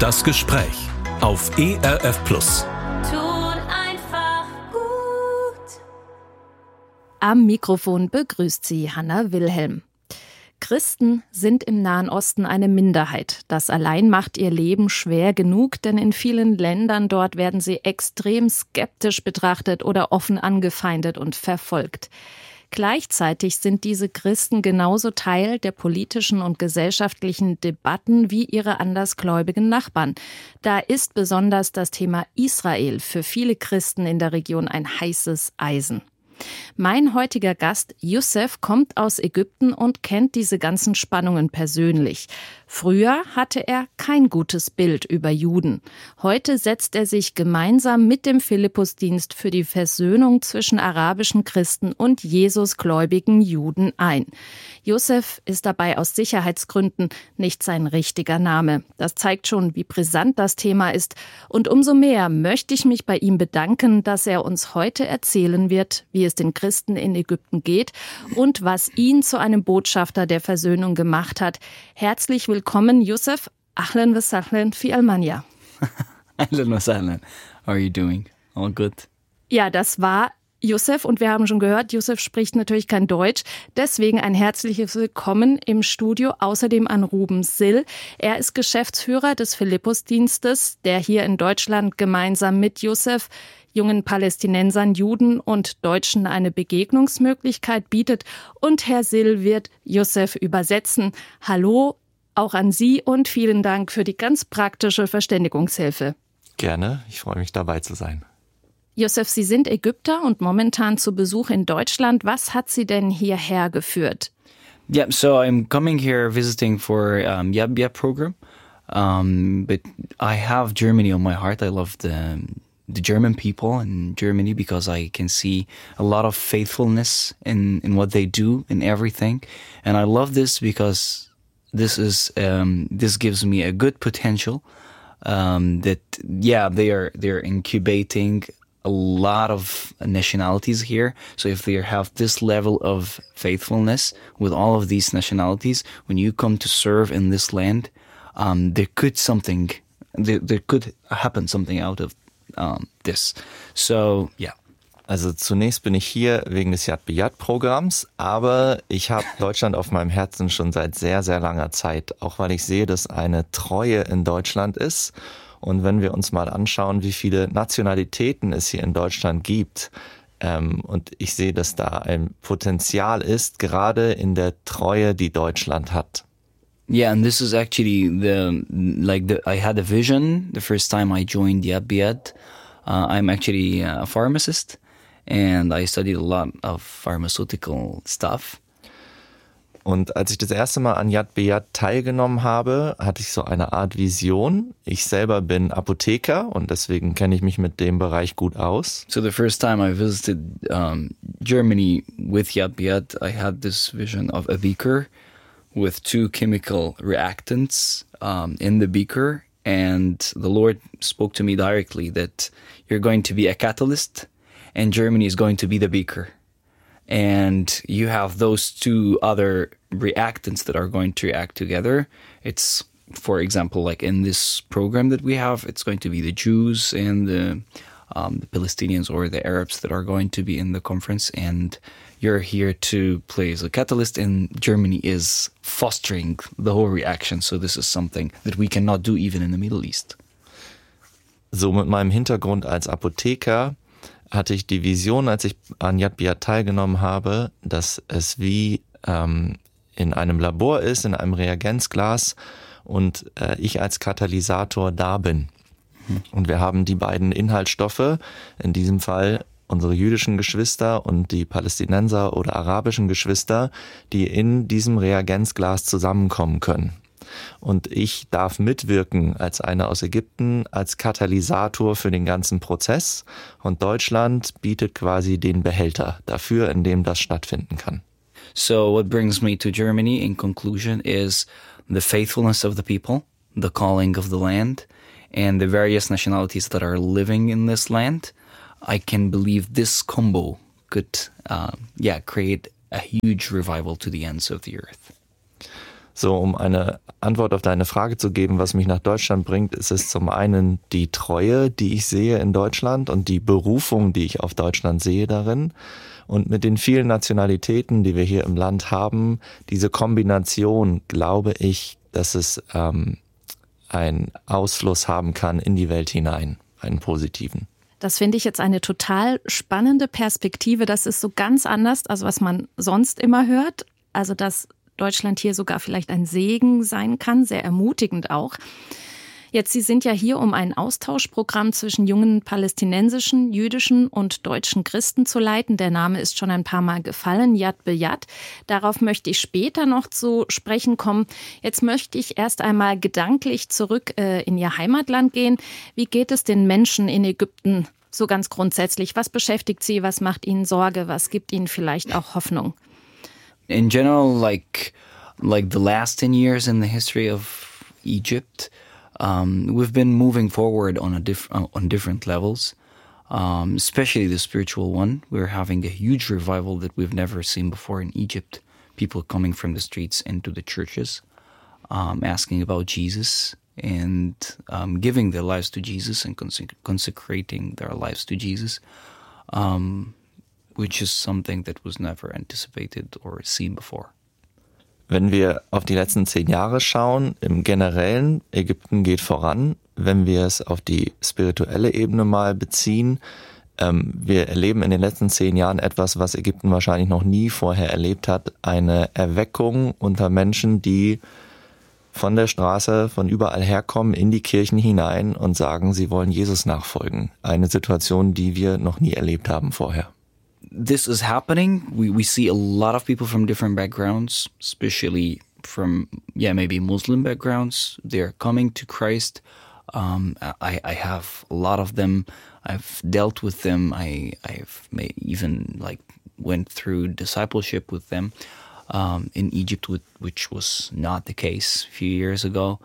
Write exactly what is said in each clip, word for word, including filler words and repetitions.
Das Gespräch auf E R F Plus. Tut einfach gut. Am Mikrofon begrüßt sie Hanna Wilhelm. Christen sind im Nahen Osten eine Minderheit. Das allein macht ihr Leben schwer genug, denn in vielen Ländern dort werden sie extrem skeptisch betrachtet oder offen angefeindet und verfolgt. Gleichzeitig sind diese Christen genauso Teil der politischen und gesellschaftlichen Debatten wie ihre andersgläubigen Nachbarn. Da ist besonders das Thema Israel für viele Christen in der Region ein heißes Eisen. Mein heutiger Gast, Youssef, kommt aus Ägypten und kennt diese ganzen Spannungen persönlich. Früher hatte er kein gutes Bild über Juden. Heute setzt er sich gemeinsam mit dem Philippusdienst für die Versöhnung zwischen arabischen Christen und Jesusgläubigen Juden ein. Youssef ist dabei aus Sicherheitsgründen nicht sein richtiger Name. Das zeigt schon, wie brisant das Thema ist. Und umso mehr möchte ich mich bei ihm bedanken, dass er uns heute erzählen wird, wie es den Christen in Ägypten geht und was ihn zu einem Botschafter der Versöhnung gemacht hat. Herzlich willkommen, Youssef. Ahlan wa sahlan fi Almanya. Ahlan wa sahlan. How are you doing? All good? Ja, das war Youssef und wir haben schon gehört, Youssef spricht natürlich kein Deutsch. Deswegen ein herzliches Willkommen im Studio, außerdem an Ruben Sill. Er ist Geschäftsführer des Philippusdienstes, der hier in Deutschland gemeinsam mit Youssef jungen Palästinensern, Juden und Deutschen eine Begegnungsmöglichkeit bietet. Und Herr Sill wird Youssef übersetzen. Hallo auch an Sie und vielen Dank für die ganz praktische Verständigungshilfe. Gerne, ich freue mich dabei zu sein. Youssef, Sie sind Ägypter und momentan zu Besuch in Deutschland. Was hat Sie denn hierher geführt? Yeah, so I'm coming here visiting for um, Yab Yab program, um, but I have Germany on my heart. I love the the German people in Germany because I can see a lot of faithfulness in, in what they do in everything, and I love this because this is um, this gives me a good potential um, that yeah they are they're incubating a lot of nationalities here. So if they have this level of faithfulness with all of these nationalities, when you come to serve in this land, um, there could something, there, there could happen something out of um, this. So, yeah. Also zunächst bin ich hier wegen des Yad B'Yad-Programms, aber ich habe Deutschland auf meinem Herzen schon seit sehr, sehr langer Zeit, auch weil ich sehe, dass eine Treue in Deutschland ist. Und wenn wir uns mal anschauen, wie viele Nationalitäten es hier in Deutschland gibt, ähm, und ich sehe, dass da ein Potenzial ist, gerade in der Treue, die Deutschland hat. Yeah, and this is actually the, like the, I had a vision the first time I joined Yad B'Yad. Uh, I'm actually a pharmacist and I studied a lot of pharmaceutical stuff. Und als ich das erste Mal an Yad B'Yad teilgenommen habe, hatte ich so eine Art Vision. Ich selber bin Apotheker und deswegen kenne ich mich mit dem Bereich gut aus. So the first time I visited um, Germany with Yad B'Yad, I had this vision of a beaker with two chemical reactants um, in the beaker. And the Lord spoke to me directly that you're going to be a catalyst and Germany is going to be the beaker. And you have those two other reactants that are going to react together. It's, for example, like in this program that we have, it's going to be the Jews and the, um, the Palestinians or the Arabs that are going to be in the conference. And you're here to play as a catalyst, and Germany is fostering the whole reaction. So this is something that we cannot do even in the Middle East. So mit meinem Hintergrund als Apotheker hatte ich die Vision, als ich an Yad B'Yad teilgenommen habe, dass es wie ähm, in einem Labor ist, in einem Reagenzglas und äh, ich als Katalysator da bin. Und wir haben die beiden Inhaltsstoffe, in diesem Fall unsere jüdischen Geschwister und die Palästinenser oder arabischen Geschwister, die in diesem Reagenzglas zusammenkommen können. Und ich darf mitwirken als einer aus Ägypten, als Katalysator für den ganzen Prozess. Und Deutschland bietet quasi den Behälter dafür, in dem das stattfinden kann. So what brings me to Germany in conclusion is the faithfulness of the people, the calling of the land, and the various nationalities that are living in this land. I can believe this combo could, uh, yeah, create a huge revival to the ends of the earth. So, um eine Antwort auf deine Frage zu geben, was mich nach Deutschland bringt, ist es zum einen die Treue, die ich sehe in Deutschland und die Berufung, die ich auf Deutschland sehe darin. Und mit den vielen Nationalitäten, die wir hier im Land haben, diese Kombination, glaube ich, dass es ähm, einen Ausfluss haben kann in die Welt hinein, einen positiven. Das finde ich jetzt eine total spannende Perspektive. Das ist so ganz anders, als was man sonst immer hört. Also, dass Deutschland hier sogar vielleicht ein Segen sein kann, sehr ermutigend auch. Jetzt, Sie sind ja hier, um ein Austauschprogramm zwischen jungen palästinensischen, jüdischen und deutschen Christen zu leiten. Der Name ist schon ein paar Mal gefallen, Yad B'Yad. Darauf möchte ich später noch zu sprechen kommen. Jetzt möchte ich erst einmal gedanklich zurück äh, in Ihr Heimatland gehen. Wie geht es den Menschen in Ägypten so ganz grundsätzlich? Was beschäftigt Sie? Was macht Ihnen Sorge? Was gibt Ihnen vielleicht auch Hoffnung? In general, like like the last ten years in the history of Egypt, um, we've been moving forward on a diff- uh, on different levels, um, especially the spiritual one. We're having a huge revival that we've never seen before in Egypt. People coming from the streets into the churches, um, asking about Jesus and um, giving their lives to Jesus and consec- consecrating their lives to Jesus. Um, which is something that was never anticipated or seen before. Wenn wir auf die letzten zehn Jahre schauen, im Generellen, Ägypten geht voran. Wenn wir es auf die spirituelle Ebene mal beziehen, ähm, wir erleben in den letzten zehn Jahren etwas, was Ägypten wahrscheinlich noch nie vorher erlebt hat, eine Erweckung unter Menschen, die von der Straße, von überall herkommen, in die Kirchen hinein und sagen, sie wollen Jesus nachfolgen. Eine Situation, die wir noch nie erlebt haben vorher. This is happening. We we see a lot of people from different backgrounds, especially from, yeah, maybe Muslim backgrounds. They're coming to Christ. Um, I, I have a lot of them. I've dealt with them. I, I've may, even like went through discipleship with them um, in Egypt, with, which was not the case a few years ago.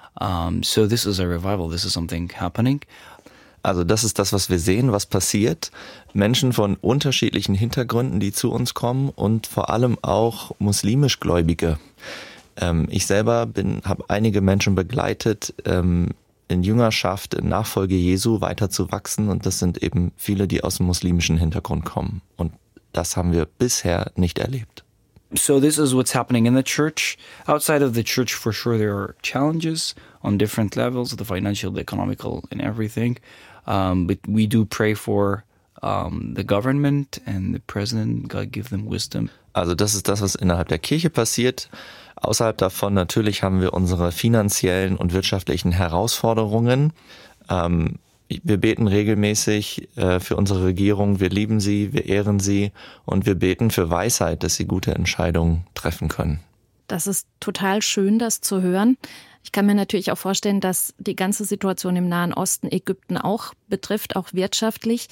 Um, so this is a revival. This is something happening. Also das ist das, was wir sehen, was passiert. Menschen von unterschiedlichen Hintergründen, die zu uns kommen und vor allem auch muslimisch Gläubige. Ähm, ich selber bin, habe einige Menschen begleitet, ähm, in Jüngerschaft, in Nachfolge Jesu weiter zu wachsen und das sind eben viele, die aus dem muslimischen Hintergrund kommen. Und das haben wir bisher nicht erlebt. So this is what's happening in the church. Outside of the church, for sure, there are challenges on different levels, the financial, the economical, and everything. Um, but we do pray for um, the government and the president. God give them wisdom. Also das ist das, was innerhalb der Kirche passiert. Außerhalb davon natürlich haben wir unsere finanziellen und wirtschaftlichen Herausforderungen. Ähm, wir beten regelmäßig äh, für unsere Regierung. Wir lieben sie, wir ehren sie und wir beten für Weisheit, dass sie gute Entscheidungen treffen können. Das ist total schön, das zu hören. Ich kann mir natürlich auch vorstellen, dass die ganze Situation im Nahen Osten Ägypten auch betrifft, auch wirtschaftlich.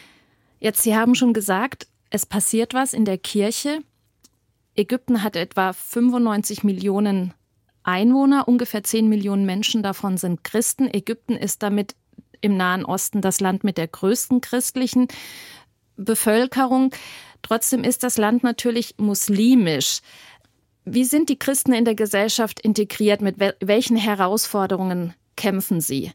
Jetzt, Sie haben schon gesagt, es passiert was in der Kirche. Ägypten hat etwa fünfundneunzig Millionen Einwohner, ungefähr zehn Millionen Menschen davon sind Christen. Ägypten ist damit im Nahen Osten das Land mit der größten christlichen Bevölkerung. Trotzdem ist das Land natürlich muslimisch. Wie sind die Christen in der Gesellschaft integriert? Mit welchen Herausforderungen kämpfen sie?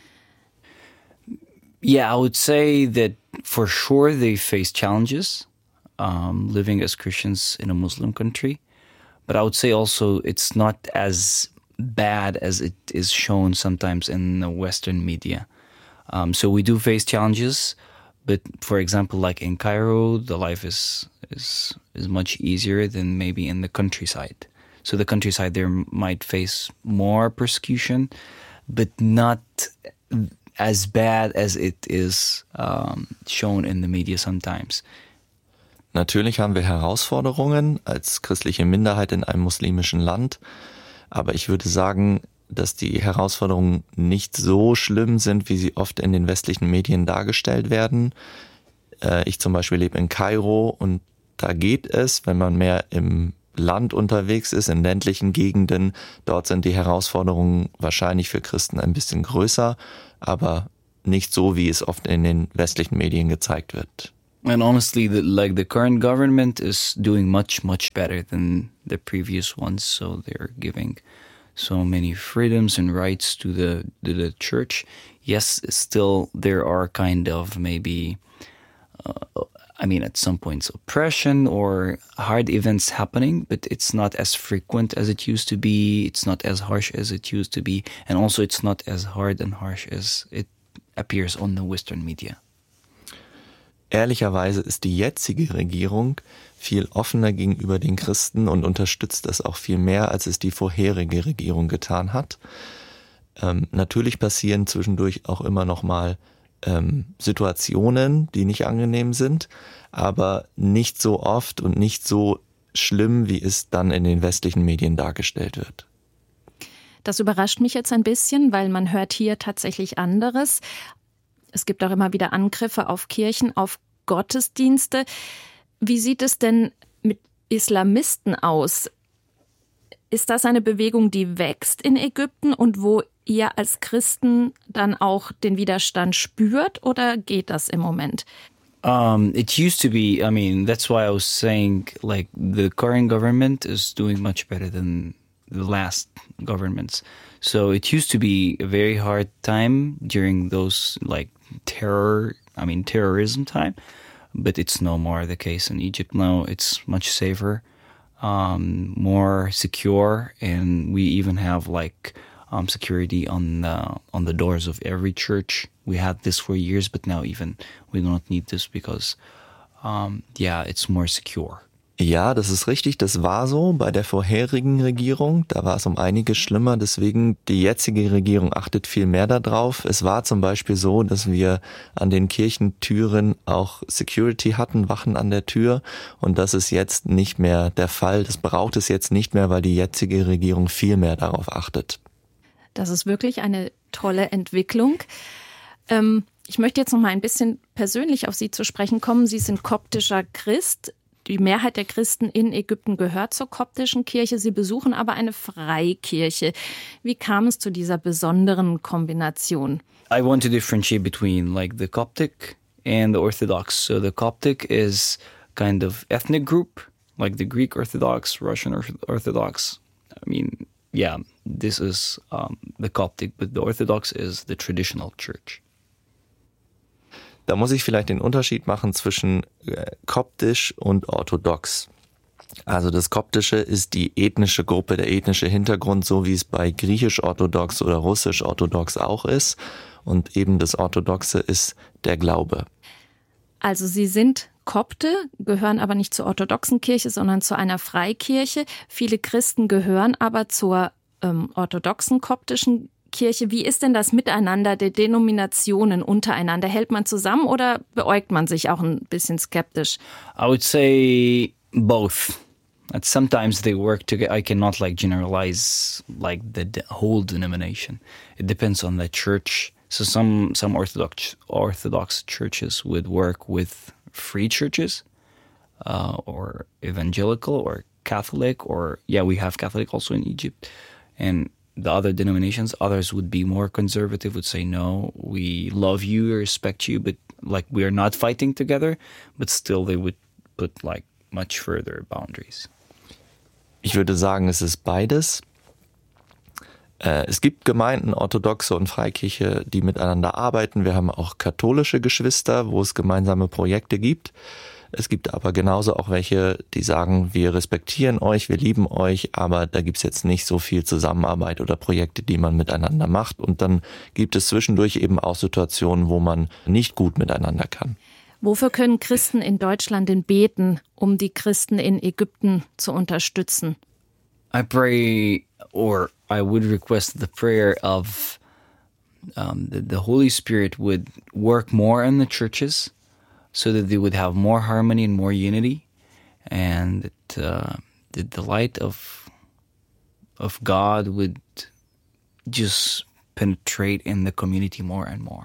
Yeah, I would say that for sure they face challenges um, living as Christians in a Muslim country. But I would say also it's not as bad as it is shown sometimes in the Western media. Um, so we do face challenges, but for example, like in Cairo, the life is is is much easier than maybe in the countryside. So the countryside there might face more persecution, but not as bad as it is um, shown in the media sometimes. Natürlich haben wir Herausforderungen als christliche Minderheit in einem muslimischen Land, aber ich würde sagen, dass die Herausforderungen nicht so schlimm sind, wie sie oft in den westlichen Medien dargestellt werden. Ich zum Beispiel lebe in Kairo und da geht es, wenn man mehr im Land unterwegs ist, in ländlichen Gegenden. Dort sind die Herausforderungen wahrscheinlich für Christen ein bisschen größer, aber nicht so, wie es oft in den westlichen Medien gezeigt wird. And honestly, the, like the current government is doing much, much better than the previous ones. So they're giving so many freedoms and rights to the to the church. Yes, still there are kind of maybe, uh, I mean, at some points oppression or hard events happening, but it's not as frequent as it used to be. It's not as harsh as it used to be. And also it's not as hard and harsh as it appears on the Western media. Ehrlicherweise ist die jetzige Regierung viel offener gegenüber den Christen und unterstützt das auch viel mehr, als es die vorherige Regierung getan hat. Ähm, natürlich passieren zwischendurch auch immer noch mal ähm, Situationen, die nicht angenehm sind, aber nicht so oft und nicht so schlimm, wie es dann in den westlichen Medien dargestellt wird. Das überrascht mich jetzt ein bisschen, weil man hört hier tatsächlich anderes. Es gibt auch immer wieder Angriffe auf Kirchen, auf Gottesdienste. Wie sieht es denn mit Islamisten aus? Ist das eine Bewegung, die wächst in Ägypten und wo ihr als Christen dann auch den Widerstand spürt, oder geht das im Moment? Um, it used to be, I mean, that's why I was saying, like, the current government is doing much better than the last governments. So it used to be a very hard time during those, like, terror, I mean, terrorism time, but it's no more the case in Egypt now. It's much safer, um, more secure, and we even have, like, um, security on the, on the doors of every church. We had this for years, but now even we don't need this because, um, yeah, it's more secure. Ja, das ist richtig, das war so bei der vorherigen Regierung, da war es um einiges schlimmer, deswegen die jetzige Regierung achtet viel mehr darauf. Es war zum Beispiel so, dass wir an den Kirchentüren auch Security hatten, Wachen an der Tür, und das ist jetzt nicht mehr der Fall, das braucht es jetzt nicht mehr, weil die jetzige Regierung viel mehr darauf achtet. Das ist wirklich eine tolle Entwicklung. Ähm, ich möchte jetzt noch mal ein bisschen persönlich auf Sie zu sprechen kommen. Sie sind koptischer Christ. Die Mehrheit der Christen in Ägypten gehört zur koptischen Kirche. Sie besuchen aber eine Freikirche. Wie kam es zu dieser besonderen Kombination? I want to differentiate between like the Coptic and the Orthodox. So the Coptic is kind of ethnic group, like the Greek Orthodox, Russian Orthodox. I mean, yeah, this is um, the Coptic, but the Orthodox is the traditional church. Da muss ich vielleicht den Unterschied machen zwischen koptisch und orthodox. Also das Koptische ist die ethnische Gruppe, der ethnische Hintergrund, so wie es bei griechisch-orthodox oder russisch-orthodox auch ist. Und eben das Orthodoxe ist der Glaube. Also Sie sind Kopte, gehören aber nicht zur orthodoxen Kirche, sondern zu einer Freikirche. Viele Christen gehören aber zur ähm, orthodoxen koptischen Kirche. Wie ist denn das Miteinander der Denominationen untereinander? Hält man zusammen oder beäugt man sich auch ein bisschen skeptisch? I would say both. Sometimes they work together. I cannot like generalize like the de- whole denomination. It depends on the church. So some some Orthodox Orthodox churches would work with free churches, uh, or evangelical or Catholic, or yeah, we have Catholic also in Egypt, and the other denominations, others would be more conservative, would say, no, we love you, respect you, but like we are not fighting together, but still they would put like much further boundaries. Ich würde sagen, es ist beides. Äh, es gibt Gemeinden, Orthodoxe und Freikirche, die miteinander arbeiten. Wir haben auch katholische Geschwister, wo es gemeinsame Projekte gibt. Es gibt aber genauso auch welche, die sagen, wir respektieren euch, wir lieben euch, aber da gibt's jetzt nicht so viel Zusammenarbeit oder Projekte, die man miteinander macht. Und dann gibt es zwischendurch eben auch Situationen, wo man nicht gut miteinander kann. Wofür können Christen in Deutschland denn beten, um die Christen in Ägypten zu unterstützen? I pray, or I would request the prayer of um, that the Holy Spirit would work more in the churches, so that they would have more harmony and more unity, and that uh, the, the light of of God would just penetrate in the community more and more.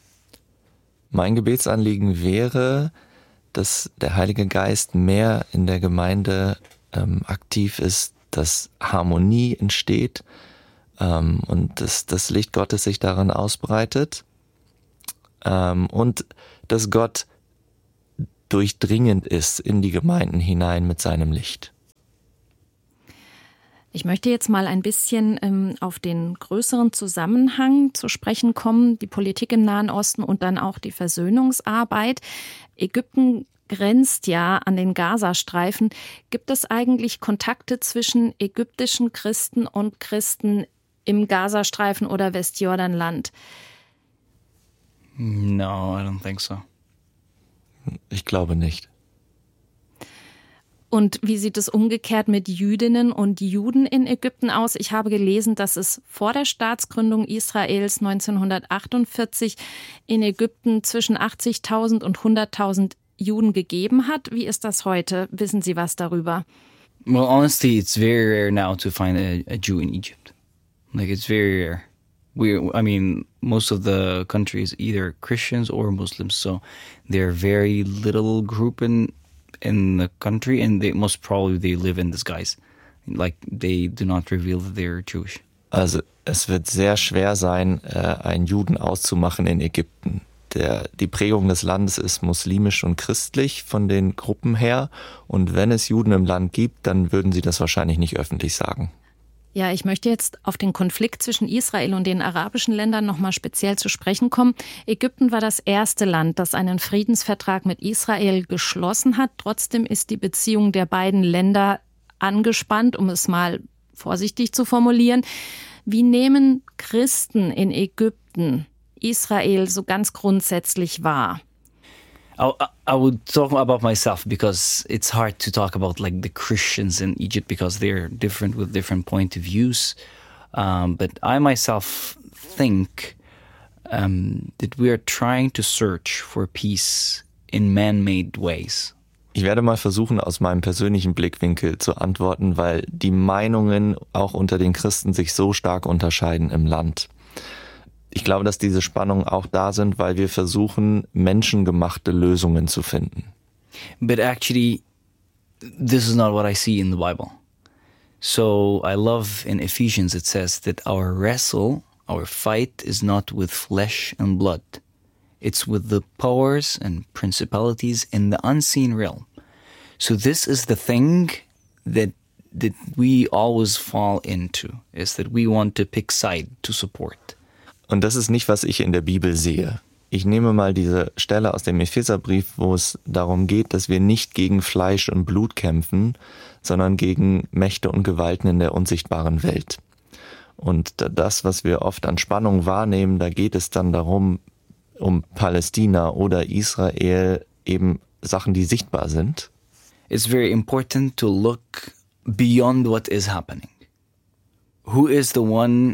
Mein Gebetsanliegen wäre, dass der Heilige Geist mehr in der Gemeinde ähm, aktiv ist, dass Harmonie entsteht ähm, und dass das Licht Gottes sich darin ausbreitet, ähm, und dass Gott durchdringend ist in die Gemeinden hinein mit seinem Licht. Ich möchte jetzt mal ein bisschen ähm, auf den größeren Zusammenhang zu sprechen kommen, die Politik im Nahen Osten und dann auch die Versöhnungsarbeit. Ägypten grenzt ja an den Gazastreifen. Gibt es eigentlich Kontakte zwischen ägyptischen Christen und Christen im Gazastreifen oder Westjordanland? No, I don't think so. Ich glaube nicht. Und wie sieht es umgekehrt mit Jüdinnen und Juden in Ägypten aus? Ich habe gelesen, dass es vor der Staatsgründung Israels neunzehnhundertachtundvierzig in Ägypten zwischen achtzigtausend und hunderttausend Juden gegeben hat. Wie ist das heute? Wissen Sie was darüber? Well, honestly, it's very rare now to find a, a Jew in Egypt. Like, it's very rare. We, I mean, most of the country is either Christians or Muslims, so they're very little group in in the country, and they most probably they live in disguise. Like, they do not reveal that they're Jewish. Also es wird sehr schwer sein, einen Juden auszumachen in Ägypten. Der, die Prägung des Landes ist muslimisch und christlich von den Gruppen her. Und wenn es Juden im Land gibt, dann würden sie das wahrscheinlich nicht öffentlich sagen. Ja, ich möchte jetzt auf den Konflikt zwischen Israel und den arabischen Ländern nochmal speziell zu sprechen kommen. Ägypten war das erste Land, das einen Friedensvertrag mit Israel geschlossen hat. Trotzdem ist die Beziehung der beiden Länder angespannt, um es mal vorsichtig zu formulieren. Wie nehmen Christen in Ägypten Israel so ganz grundsätzlich wahr? I, I would talk about myself because it's hard to talk about like the Christians in Egypt because they're different with different point of views. Um, but I myself think um, that we are trying to search for peace in man-made ways. Ich werde mal versuchen, aus meinem persönlichen Blickwinkel zu antworten, weil die Meinungen auch unter den Christen sich so stark unterscheiden im Land. Ich glaube, dass diese Spannungen auch da sind, weil wir versuchen, menschengemachte Lösungen zu finden. But actually, this is not what I see in the Bible. So I love in Ephesians it says that our wrestle, our fight is not with flesh and blood. It's with the powers and principalities in the unseen realm. So this is the thing that that we always fall into, is that we want to pick side to support. Und das ist nicht, was ich in der Bibel sehe. Ich nehme mal diese Stelle aus dem Epheserbrief, wo es darum geht, dass wir nicht gegen Fleisch und Blut kämpfen, sondern gegen Mächte und Gewalten in der unsichtbaren Welt. Und das, was wir oft an Spannung wahrnehmen, da geht es dann darum, um Palästina oder Israel, eben Sachen, die sichtbar sind. It's very important to look beyond what is happening. Who is the one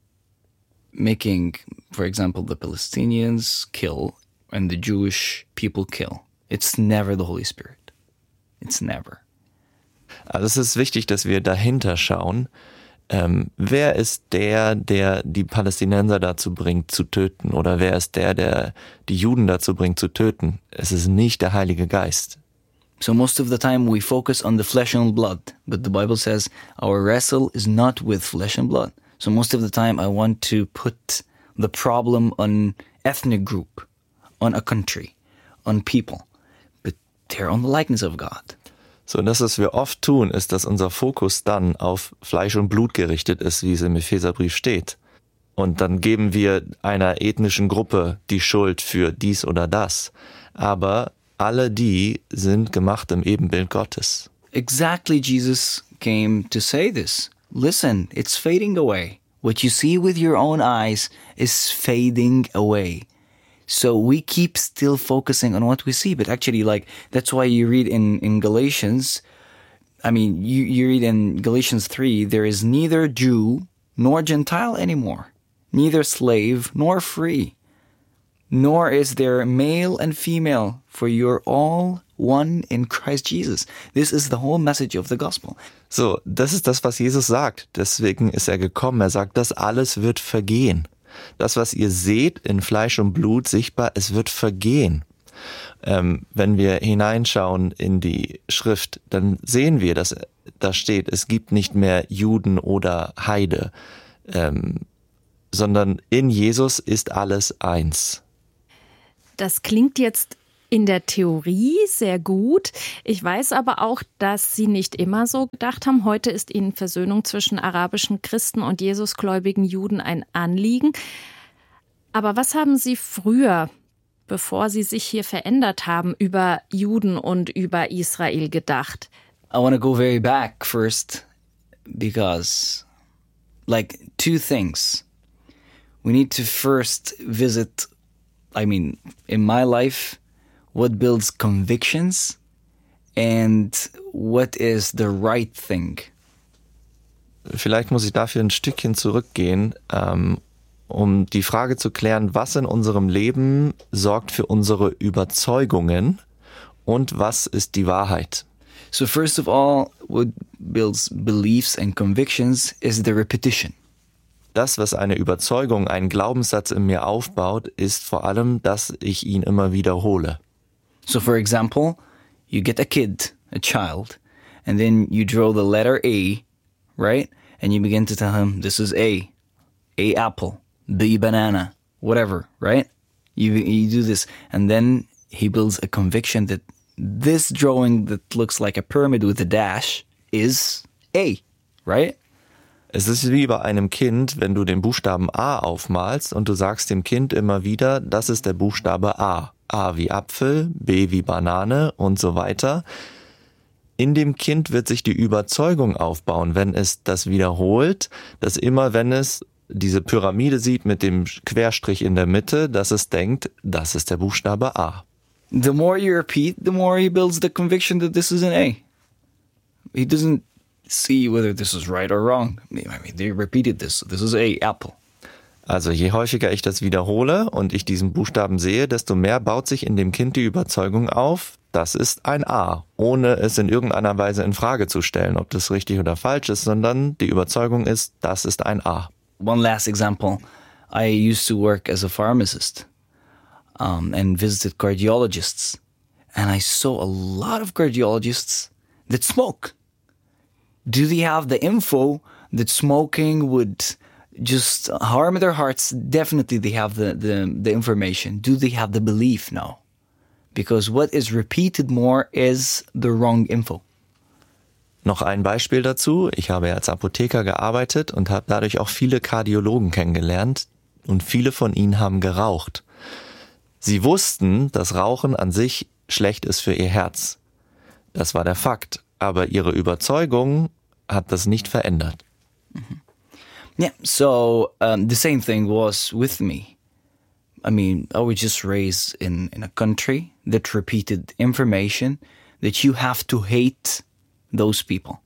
making, for example, the Palestinians kill and the Jewish people kill? It's never the Holy Spirit. It's never. Also es ist wichtig, dass wir dahinter schauen. Ähm, wer ist der, der die Palästinenser dazu bringt, zu töten? Oder wer ist der, der die Juden dazu bringt, zu töten? Es ist nicht der Heilige Geist. So most of the time we focus on the flesh and blood, but the Bible says our wrestle is not with flesh and blood. So most of the time I want to put the problem on ethnic group, on a country, on people, but they're on the likeness of God. So, das, was wir oft tun, ist, dass unser Fokus dann auf Fleisch und Blut gerichtet ist, wie es im Epheserbrief steht. Und dann geben wir einer ethnischen Gruppe die Schuld für dies oder das. Aber alle die sind gemacht im Ebenbild Gottes. Exactly, Jesus came to say this. Listen, it's fading away. What you see with your own eyes is fading away. So we keep still focusing on what we see, but actually, like, that's why you read in, in Galatians, I mean, you, you read in Galatians three, there is neither Jew nor Gentile anymore, neither slave nor free, nor is there male and female, for you're all one in Christ Jesus. This is the whole message of the gospel. So, das ist das, was Jesus sagt. Deswegen ist er gekommen. Er sagt, das alles wird vergehen. Das, was ihr seht in Fleisch und Blut sichtbar, es wird vergehen. Ähm, wenn wir hineinschauen in die Schrift, dann sehen wir, dass da steht, es gibt nicht mehr Juden oder Heide, ähm, sondern in Jesus ist alles eins. Das klingt jetzt In der Theorie sehr gut. Ich weiß aber auch, dass Sie nicht immer so gedacht haben. Heute ist Ihnen Versöhnung zwischen arabischen Christen und Jesusgläubigen Juden ein Anliegen. Aber was haben Sie früher, bevor Sie sich hier verändert haben, über Juden und über Israel gedacht? I want to go very back first because, like, two things. We need to first visit, I mean, in my life, what builds convictions and what is the right thing. Vielleicht muss ich dafür ein Stückchen zurückgehen, ähm, um die Frage zu klären, was in unserem Leben sorgt für unsere Überzeugungen und was ist die Wahrheit. So first of all, what builds beliefs and convictions is the repetition. Das, was eine Überzeugung, einen Glaubenssatz in mir aufbaut, ist vor allem, dass ich ihn immer wiederhole. So for example, you get a kid, a child, and then you draw the letter A, right? And you begin to tell him, this is A, A apple, B banana, whatever, right? You you do this, and then he builds a conviction that this drawing that looks like a pyramid with a dash is A, right? Es ist wie bei einem Kind, wenn du den Buchstaben A aufmalst und du sagst dem Kind immer wieder, das ist der Buchstabe A. A wie Apfel, B wie Banane und so weiter. In dem Kind wird sich die Überzeugung aufbauen, wenn es das wiederholt, dass immer wenn es diese Pyramide sieht mit dem Querstrich in der Mitte, dass es denkt, das ist der Buchstabe A. The more you repeat, the more he builds the conviction that this is an A. He doesn't see whether this is right or wrong. I mean, they repeated this. This is A, apple. Also je häufiger ich das wiederhole und ich diesen Buchstaben sehe, desto mehr baut sich in dem Kind die Überzeugung auf, das ist ein A, ohne es in irgendeiner Weise in Frage zu stellen, ob das richtig oder falsch ist, sondern die Überzeugung ist, das ist ein A. One last example. I used to work as a pharmacist um, and visited cardiologists. And I saw a lot of cardiologists that smoke. Do they have the info that smoking would just harm their hearts? Definitely they have the, the, the information. Do they have the belief? No. Because what is repeated more is the wrong info. Noch ein Beispiel dazu. Ich habe als Apotheker gearbeitet und habe dadurch auch viele Kardiologen kennengelernt und viele von ihnen haben geraucht. Sie wussten, dass Rauchen an sich schlecht ist für ihr Herz. Das war der Fakt, aber ihre Überzeugung hat das nicht verändert. Mm-hmm. Yeah, so um, the same thing was with me. I mean, I was just raised in, in a country that repeated information that you have to hate those people.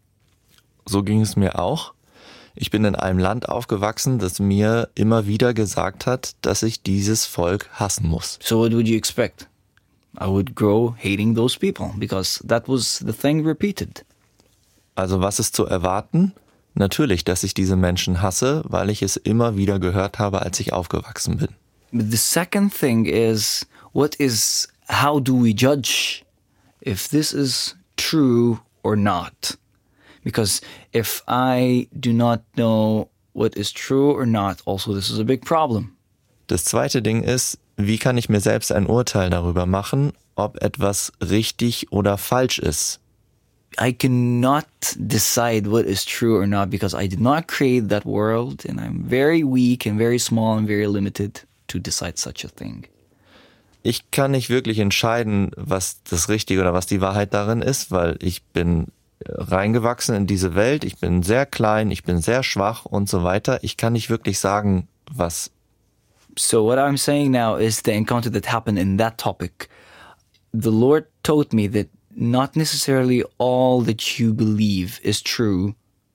So ging es mir auch. Ich bin in einem Land aufgewachsen, das mir immer wieder gesagt hat, dass ich dieses Volk hassen muss. So what would you expect? I would grow hating those people because that was the thing repeated. Also was ist zu erwarten? Natürlich, dass ich diese Menschen hasse, weil ich es immer wieder gehört habe, als ich aufgewachsen bin. But the second thing is, what is, how do we judge if this is true or not? Because if I do not know what is true or not, also this is a big problem. Das zweite Ding ist, wie kann ich mir selbst ein Urteil darüber machen, ob etwas richtig oder falsch ist? I cannot decide what is true or not because I did not create that world and I'm very weak and very small and very limited to decide such a thing. Ich kann nicht wirklich entscheiden, was das Richtige oder was die Wahrheit darin ist, weil ich bin reingewachsen in diese Welt, ich bin sehr klein, ich bin sehr schwach und so weiter. Ich kann nicht wirklich sagen, was. So what I'm saying now is the encounter that happened in that topic. The Lord told me that not necessarily all that you believe is true.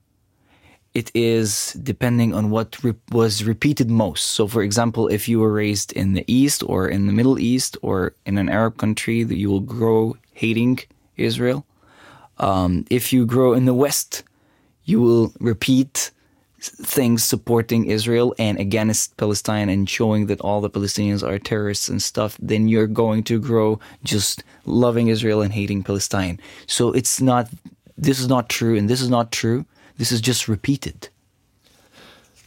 It is depending on what re- was repeated most. So for example, if you were raised in the East or in the Middle East or in an Arab country, that you will grow hating Israel. Um, if you grow in the West, you will repeat things supporting Israel and against Palestine and showing that all the Palestinians are terrorists and stuff, then you're going to grow just loving Israel and hating Palestine. So it's not, this is not true and this is not true. This is just repeated.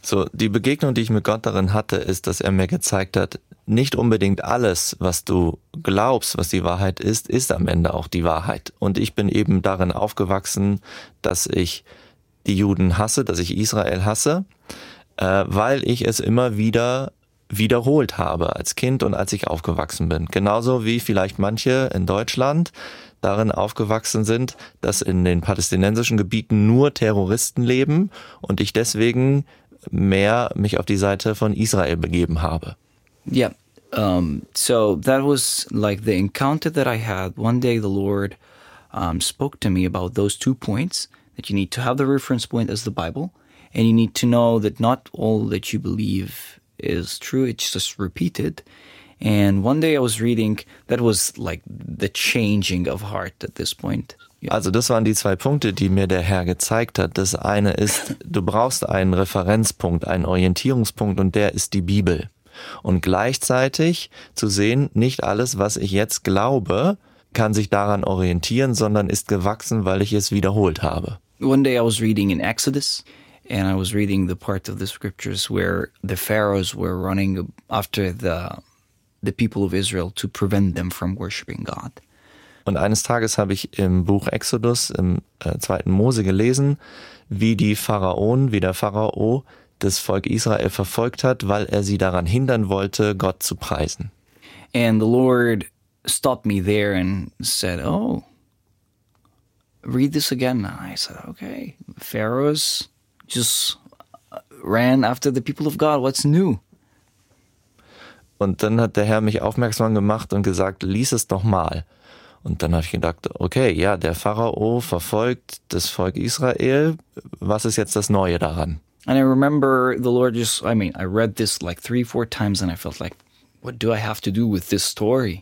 So, die Begegnung, die ich mit Gott darin hatte, ist, dass er mir gezeigt hat, nicht unbedingt alles, was du glaubst, was die Wahrheit ist, ist am Ende auch die Wahrheit. Und ich bin eben darin aufgewachsen, dass ich die Juden hasse, dass ich Israel hasse, äh, weil ich es immer wieder wiederholt habe als Kind und als ich aufgewachsen bin. Genauso wie vielleicht manche in Deutschland darin aufgewachsen sind, dass in den palästinensischen Gebieten nur Terroristen leben und ich deswegen mehr mich auf die Seite von Israel begeben habe. Yeah. Um, so that was like the encounter that I had. One day the Lord um, spoke to me about those two points, that you need to have the reference point as the Bible, and you need to know that not all that you believe is true, it's just repeated. And one day I was reading, that was like the changing of heart at this point. Yeah. Also das waren die zwei Punkte, die mir der Herr gezeigt hat. Das eine ist, du brauchst einen Referenzpunkt, einen Orientierungspunkt und der ist die Bibel. Und gleichzeitig zu sehen, nicht alles, was ich jetzt glaube, kann sich daran orientieren, sondern ist gewachsen, weil ich es wiederholt habe. One day I was reading in Exodus, and I was reading the part of the scriptures where the pharaohs were running after the the people of Israel to prevent them from worshiping God. Und eines Tages habe ich im Buch Exodus, im äh, zweiten Mose gelesen, wie die Pharaonen, wie der Pharao das Volk Israel verfolgt hat, weil er sie daran hindern wollte, Gott zu preisen. And the Lord stopped me there and said, oh, read this again. And I said, okay, pharaohs just ran after the people of God. What's new? Und dann hat der Herr mich aufmerksam gemacht und gesagt, lies es doch mal. Und dann habe ich gedacht, okay, ja, der Pharao verfolgt das Volk Israel. Was ist jetzt das Neue daran? And I remember the Lord just, I mean, I read this like three, four times and I felt like, what do I have to do with this story?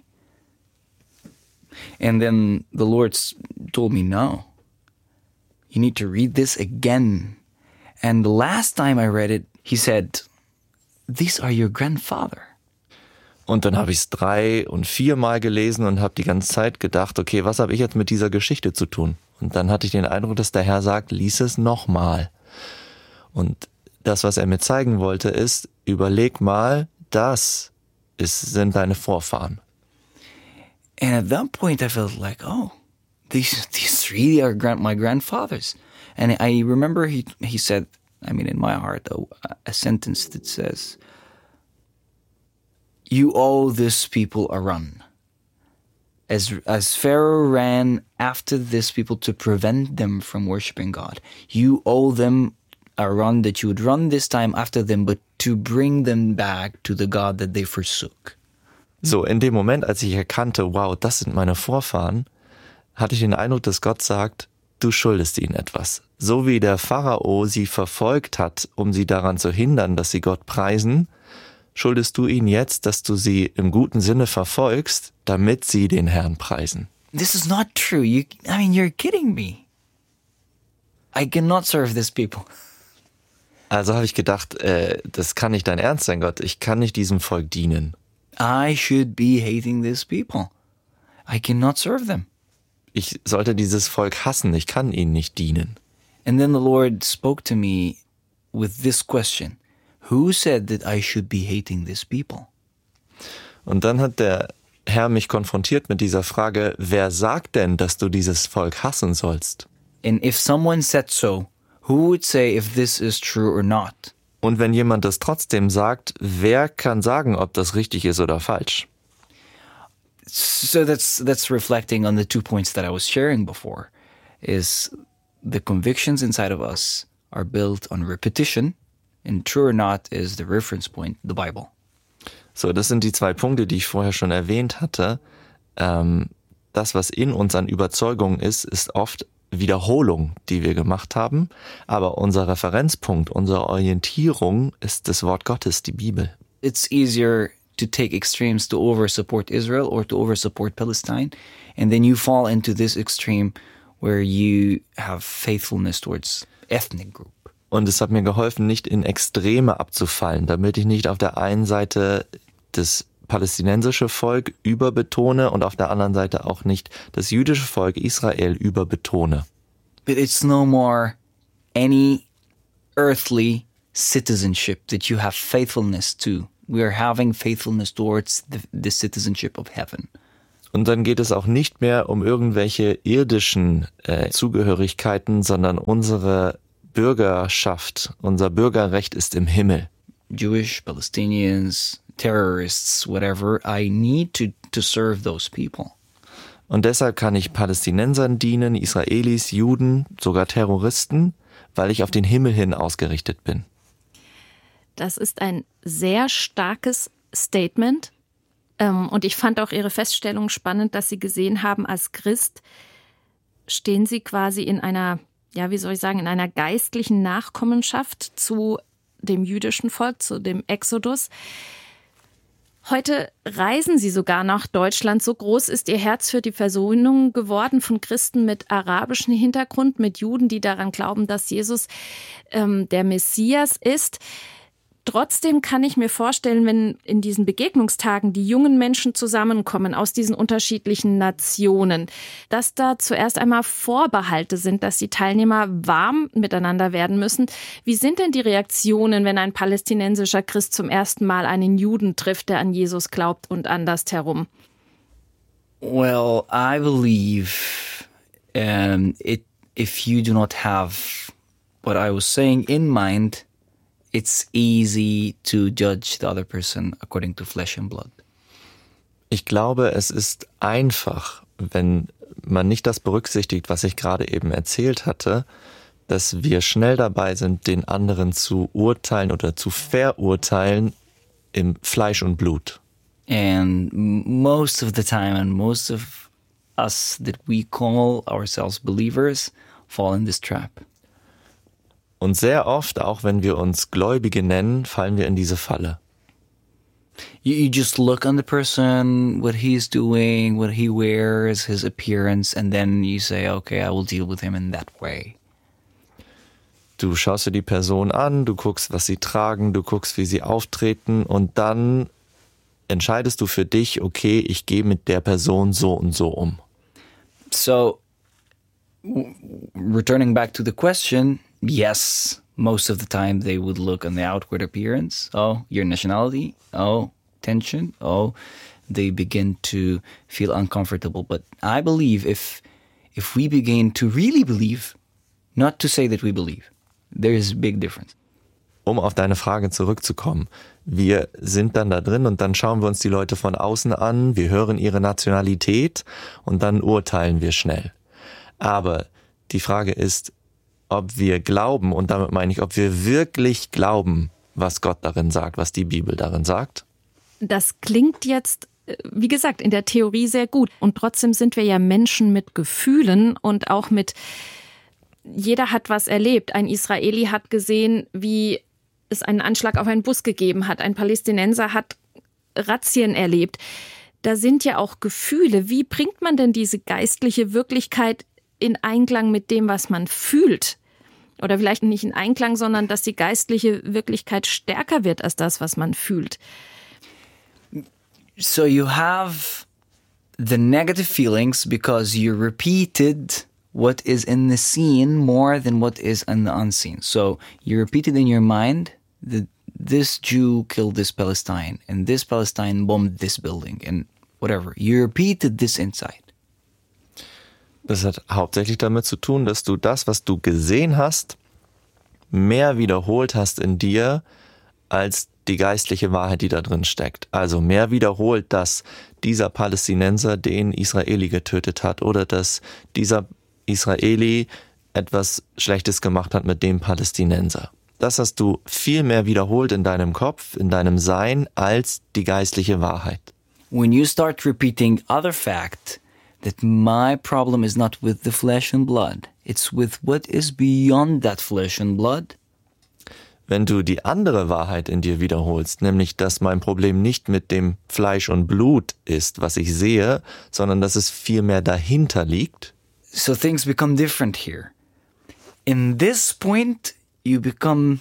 And then the Lord told me, no, you need to read this again. And the last time I read it, he said, these are your grandfather. Und dann habe ich es drei- und viermal gelesen und habe die ganze Zeit gedacht, okay, was habe ich jetzt mit dieser Geschichte zu tun? Und dann hatte ich den Eindruck, dass der Herr sagt, lies es nochmal. Und das, was er mir zeigen wollte, ist, überleg mal, das ist, sind deine Vorfahren. And at that point I felt like, oh, these these really are grand, my grandfathers. And I remember he he said, I mean, in my heart, a, a sentence that says, you owe this people a run. As as Pharaoh ran after this people to prevent them from worshiping God, you owe them a run that you would run this time after them, but to bring them back to the God that they forsook. So, in dem Moment, als ich erkannte, wow, das sind meine Vorfahren, hatte ich den Eindruck, dass Gott sagt, du schuldest ihnen etwas. So wie der Pharao sie verfolgt hat, um sie daran zu hindern, dass sie Gott preisen, schuldest du ihnen jetzt, dass du sie im guten Sinne verfolgst, damit sie den Herrn preisen. This is not true. You, I mean, you're kidding me. I cannot serve these people. Also habe ich gedacht, äh, das kann nicht dein Ernst sein, Gott. Ich kann nicht diesem Volk dienen. I should be hating these people. I cannot serve them. Ich sollte dieses Volk hassen. Ich kann ihnen nicht dienen. And then the Lord spoke to me with this question. Who said that I should be hating these people? Und dann hat der Herr mich konfrontiert mit dieser Frage, wer sagt denn, dass du dieses Volk hassen sollst? And if someone said so, who would say if this is true or not? Und wenn jemand das trotzdem sagt, wer kann sagen, ob das richtig ist oder falsch? So that's that's reflecting on the two points that I was sharing before, is the convictions inside of us are built on repetition, and true or not is the reference point, the Bible. So, das sind die zwei Punkte, die ich vorher schon erwähnt hatte. Ähm, das, was in uns an Überzeugung ist, ist oft Wiederholung, die wir gemacht haben. Aber unser Referenzpunkt, unsere Orientierung ist das Wort Gottes, die Bibel. It's easier to take extremes to over-support Israel or to over-support Palestine. And then you fall into this extreme where you have faithfulness towards ethnic group. Und es hat mir geholfen, nicht in Extreme abzufallen, damit ich nicht auf der einen Seite das palästinensische Volk überbetone und auf der anderen Seite auch nicht das jüdische Volk Israel überbetone. But it's no more any earthly citizenship that you have faithfulness to. We are having faithfulness towards the, the citizenship of heaven. Und dann geht es auch nicht mehr um irgendwelche irdischen äh, Zugehörigkeiten, sondern unsere Bürgerschaft, unser Bürgerrecht ist im Himmel. Jewish, Palestinians, terrorists, whatever, I need to, to serve those people. Und deshalb kann ich Palästinensern dienen, Israelis, Juden, sogar Terroristen, weil ich auf den Himmel hin ausgerichtet bin. Das ist ein sehr starkes Statement. Und ich fand auch Ihre Feststellung spannend, dass Sie gesehen haben, als Christ stehen Sie quasi in einer, ja, wie soll ich sagen, in einer geistlichen Nachkommenschaft zu dem jüdischen Volk, zu dem Exodus. Heute reisen Sie sogar nach Deutschland. So groß ist Ihr Herz für die Versöhnung geworden von Christen mit arabischem Hintergrund, mit Juden, die daran glauben, dass Jesus ähm, der Messias ist. Trotzdem kann ich mir vorstellen, wenn in diesen Begegnungstagen die jungen Menschen zusammenkommen aus diesen unterschiedlichen Nationen, dass da zuerst einmal Vorbehalte sind, dass die Teilnehmer warm miteinander werden müssen. Wie sind denn die Reaktionen, wenn ein palästinensischer Christ zum ersten Mal einen Juden trifft, der an Jesus glaubt und andersherum? Well, I believe um, it, if you do not have what I was saying in mind, it's easy to judge the other person according to flesh and blood. Ich glaube, es ist einfach, wenn man nicht das berücksichtigt, was ich gerade eben erzählt hatte, dass wir schnell dabei sind, den anderen zu urteilen oder zu verurteilen im Fleisch und Blut. And most of the time, and most of us that we call ourselves believers fall in this trap. Und sehr oft, auch wenn wir uns Gläubige nennen, fallen wir in diese Falle. You, you just look on the person, what he's doing, what he wears, his appearance, and then you say, okay, I will deal with him in that way. Du schaust dir die Person an, du guckst, was sie tragen, du guckst, wie sie auftreten und dann entscheidest du für dich, okay, ich gehe mit der Person so und so um. So, w- returning back to the question, yes, most of the time they would look on the outward appearance. Oh, your nationality. Oh, tension. Oh, they begin to feel uncomfortable. But I believe if if we begin to really believe, not to say that we believe, there is a big difference. Um auf deine Frage zurückzukommen, wir sind dann da drin und dann schauen wir uns die Leute von außen an, wir hören ihre Nationalität und dann urteilen wir schnell. Aber die Frage ist, ob wir glauben, und damit meine ich, ob wir wirklich glauben, was Gott darin sagt, was die Bibel darin sagt. Das klingt jetzt, wie gesagt, in der Theorie sehr gut. Und trotzdem sind wir ja Menschen mit Gefühlen und auch mit, jeder hat was erlebt. Ein Israeli hat gesehen, wie es einen Anschlag auf einen Bus gegeben hat. Ein Palästinenser hat Razzien erlebt. Da sind ja auch Gefühle. Wie bringt man denn diese geistliche Wirklichkeit in Einklang mit dem, was man fühlt? Oder vielleicht nicht in Einklang, sondern dass die geistliche Wirklichkeit stärker wird als das, was man fühlt. So you have the negative feelings because you repeated what is in the seen more than what is in the unseen. So you repeated in your mind that this Jew killed this Palestine and this Palestine bombed this building and whatever. You repeated this inside. Das hat hauptsächlich damit zu tun, dass du das, was du gesehen hast, mehr wiederholt hast in dir, als die geistliche Wahrheit, die da drin steckt. Also mehr wiederholt, dass dieser Palästinenser den Israeli getötet hat oder dass dieser Israeli etwas Schlechtes gemacht hat mit dem Palästinenser. Das hast du viel mehr wiederholt in deinem Kopf, in deinem Sein, als die geistliche Wahrheit. When you start repeating other fact, that my problem is not with the flesh and blood, it's with what is beyond that flesh and blood. Wenn du die andere Wahrheit in dir wiederholst, nämlich, dass mein Problem nicht mit dem Fleisch und Blut ist, was ich sehe, sondern dass es viel mehr dahinter liegt. So things become different here. In this point, you become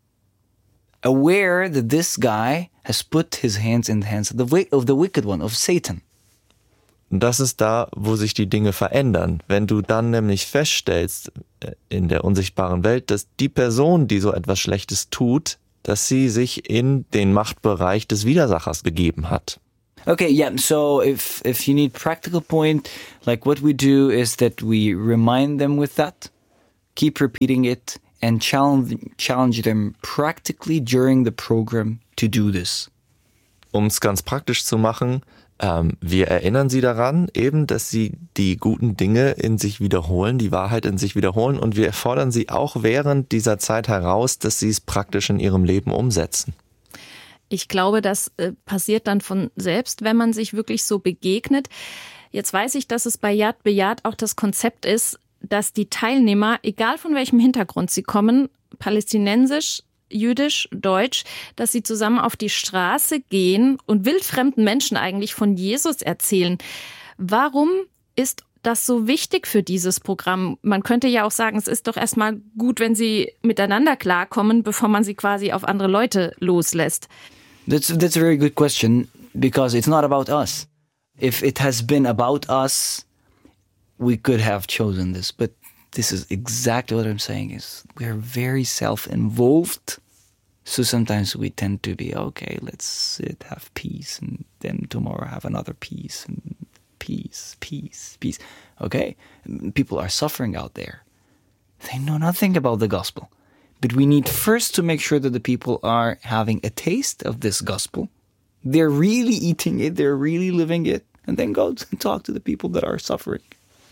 aware that this guy has put his hands in the hands of the, of the wicked one, of Satan. Und das ist da, wo sich die Dinge verändern. Wenn du dann nämlich feststellst in der unsichtbaren Welt, dass die Person, die so etwas Schlechtes tut, dass sie sich in den Machtbereich des Widersachers begeben hat. Okay, yeah. So if if you need practical point, like what we do is that we remind them with that, keep repeating it, and challenge challenge them practically during the program to do this. Um es ganz praktisch zu machen, ähm, wir erinnern sie daran, eben, dass sie die guten Dinge in sich wiederholen, die Wahrheit in sich wiederholen, und wir fordern sie auch während dieser Zeit heraus, dass sie es praktisch in ihrem Leben umsetzen. Ich glaube, das äh, passiert dann von selbst, wenn man sich wirklich so begegnet. Jetzt weiß ich, dass es bei Yad B'Yad auch das Konzept ist, dass die Teilnehmer, egal von welchem Hintergrund sie kommen, palästinensisch, jüdisch, deutsch, dass sie zusammen auf die Straße gehen und wildfremden Menschen eigentlich von Jesus erzählen. Warum ist das so wichtig für dieses Programm? Man könnte ja auch sagen, es ist doch erstmal gut, wenn sie miteinander klarkommen, bevor man sie quasi auf andere Leute loslässt. That's that's a very good question, because it's not about us. If it has been about us, we could have chosen this. But this is exactly what I'm saying is we are very self-involved. So sometimes we tend to be, okay, let's sit, have peace, and then tomorrow have another peace, and peace, peace, peace. Okay? People are suffering out there. They know nothing about the gospel. But we need first to make sure that the people are having a taste of this gospel. They're really eating it, they're really living it, and then go and talk to the people that are suffering.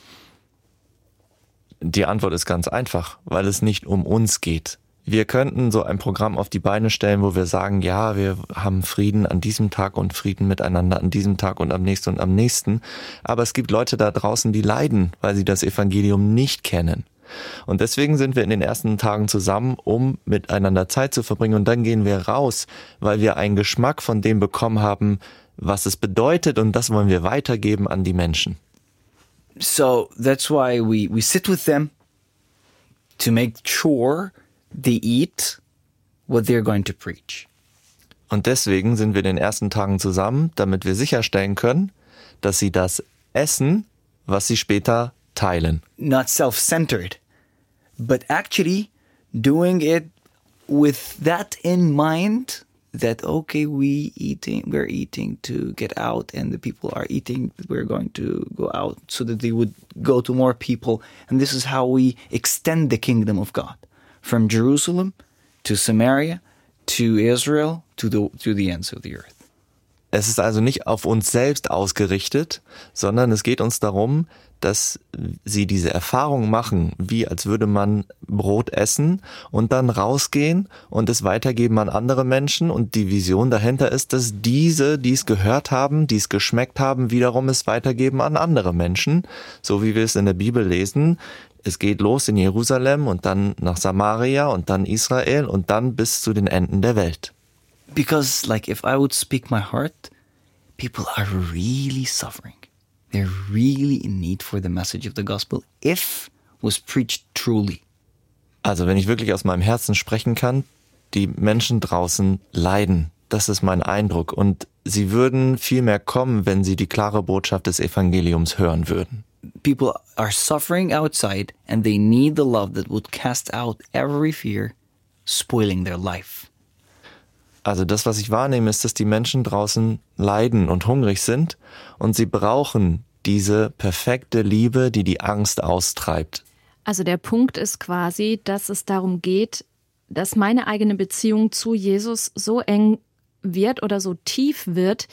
Die Antwort ist ganz einfach, weil es nicht um uns geht. Wir könnten so ein Programm auf die Beine stellen, wo wir sagen, ja, wir haben Frieden an diesem Tag und Frieden miteinander an diesem Tag und am nächsten und am nächsten. Aber es gibt Leute da draußen, die leiden, weil sie das Evangelium nicht kennen. Und deswegen sind wir in den ersten Tagen zusammen, um miteinander Zeit zu verbringen. Und dann gehen wir raus, weil wir einen Geschmack von dem bekommen haben, was es bedeutet. Und das wollen wir weitergeben an die Menschen. So that's why we, we sit with them to make sure they eat what they're going to preach. Und deswegen sind wir in den ersten Tagen zusammen, damit wir sicherstellen können, dass sie das essen, was sie später teilen. Not self-centered, but actually doing it with that in mind, that okay, we eating, we're eating to get out, and the people are eating, we're going to go out, so that they would go to more people. And this is how we extend the kingdom of God from Jerusalem to Samaria to Israel to the to the ends of the earth. Es ist also nicht auf uns selbst ausgerichtet, sondern es geht uns darum, dass sie diese Erfahrung machen, wie als würde man Brot essen und dann rausgehen und es weitergeben an andere Menschen. Und die Vision dahinter ist, dass diese, die es gehört haben, die es geschmeckt haben, wiederum es weitergeben an andere Menschen. So wie wir es in der Bibel lesen. Es geht los in Jerusalem und dann nach Samaria und dann Israel und dann bis zu den Enden der Welt. Because, like, if I would speak my heart, people are really suffering. They're really in need for the message of the gospel, if was preached truly. Also, wenn ich wirklich aus meinem Herzen sprechen kann, die Menschen draußen leiden. Das ist mein Eindruck. Und sie würden viel mehr kommen, wenn sie die klare Botschaft des Evangeliums hören würden. People are suffering outside, and they need the love that would cast out every fear, spoiling their life. Also das, was ich wahrnehme, ist, dass die Menschen draußen leiden und hungrig sind und sie brauchen diese perfekte Liebe, die die Angst austreibt. Also der Punkt ist quasi, dass es darum geht, dass meine eigene Beziehung zu Jesus so eng wird oder so tief wird,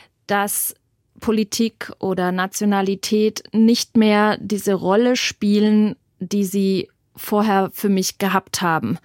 dass Politik oder Nationalität nicht mehr diese Rolle spielen, die sie vorher für mich gehabt haben.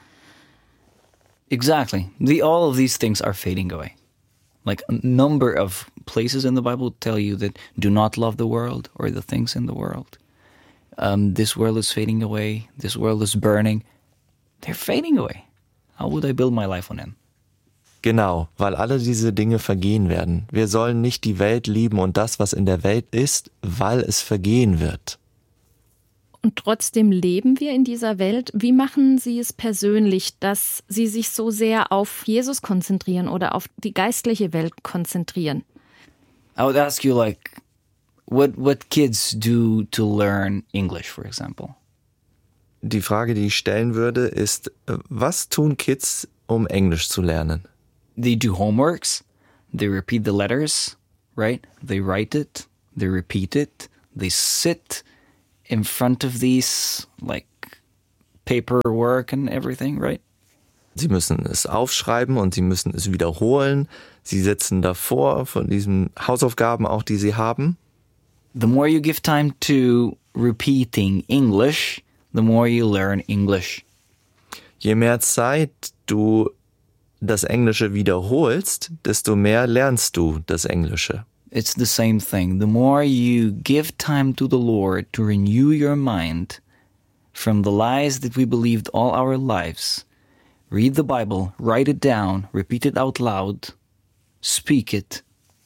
Exactly. The, all of these things are fading away. Like a number of places in the Bible tell you that do not love the world or the things in the world. Um, this world is fading away. This world is burning. They're fading away. How would I build my life on them? Genau, weil alle diese Dinge vergehen werden. Wir sollen nicht die Welt lieben und das, was in der Welt ist, weil es vergehen wird. Und trotzdem leben wir in dieser Welt. Wie machen Sie es persönlich, dass Sie sich so sehr auf Jesus konzentrieren oder auf die geistliche Welt konzentrieren? I would ask you, like, What what kids do to learn English, for example? Die Frage, die ich stellen würde, ist, was tun Kids, um Englisch zu lernen? They do homeworks, they repeat the letters, right? They write it, they repeat it, they sit in front of these, like, paperwork and everything, right? Sie müssen es aufschreiben und sie müssen es wiederholen. Sie sitzen davor von diesen Hausaufgaben auch, die sie haben. The more you give time to repeating English, the more you learn English. Je mehr Zeit du das Englische wiederholst, desto mehr lernst du das Englische. It's the same thing. The more you give time to the Lord to renew your mind from the lies that we believed all our lives, read the Bible, write it down, repeat it out loud, speak it.